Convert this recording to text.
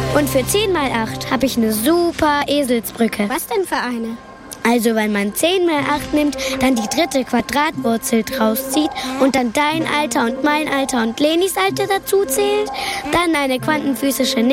Und für 10 mal 8 habe ich eine super Eselsbrücke. Was denn für eine? Also wenn man 10 mal 8 nimmt, dann die dritte Quadratwurzel draus zieht und dann dein Alter und mein Alter und Lenis Alter dazu zählt, dann eine quantenphysische